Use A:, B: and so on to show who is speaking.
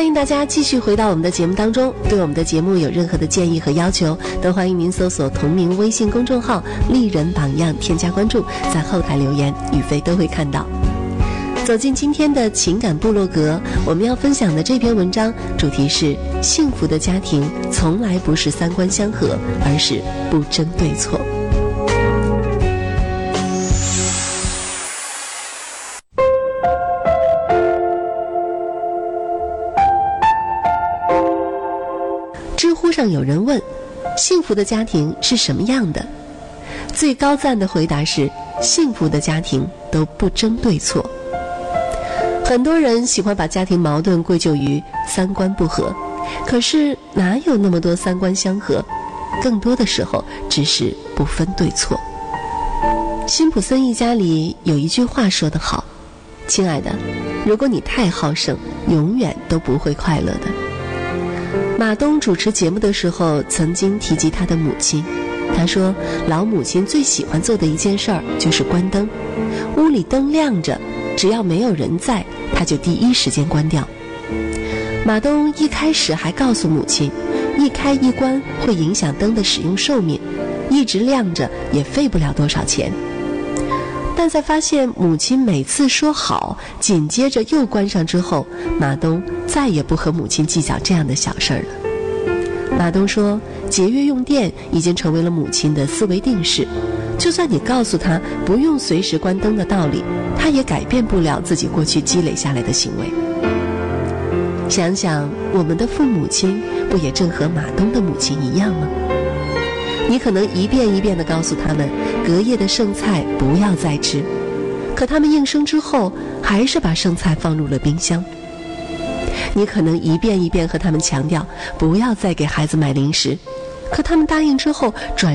A: 欢迎大家继续回到我们的节目当中，对我们的节目有任何的建议和要求，都欢迎您搜索同名微信公众号丽人榜样，添加关注，在后台留言，宇飞都会看到。走进今天的情感部落格，我们要分享的这篇文章主题是幸福的家庭从来不是三观相合，而是不争对错。知乎上有人问，幸福的家庭是什么样的？最高赞的回答是，幸福的家庭都不争对错。很多人喜欢把家庭矛盾归咎于三观不合，可是哪有那么多三观相合？更多的时候只是不分对错。辛普森一家里有一句话说得好，亲爱的，如果你太好胜，永远都不会快乐的。马东主持节目的时候曾经提及他的母亲，他说老母亲最喜欢做的一件事儿就是关灯，屋里灯亮着，只要没有人在，他就第一时间关掉。马东一开始还告诉母亲，一开一关会影响灯的使用寿命，一直亮着也费不了多少钱。但在发现母亲每次说好，紧接着又关上之后，马东再也不和母亲计较这样的小事儿了。马东说，节约用电已经成为了母亲的思维定式，就算你告诉他不用随时关灯的道理，他也改变不了自己过去积累下来的行为。想想我们的父母亲，不也正和马东的母亲一样吗？你可能一遍一遍地告诉他们，隔夜的剩菜不要再吃，可他们应声之后，还是把剩菜放入了冰箱。你可能一遍一遍和他们强调，不要再给孩子买零食，可他们答应之后，转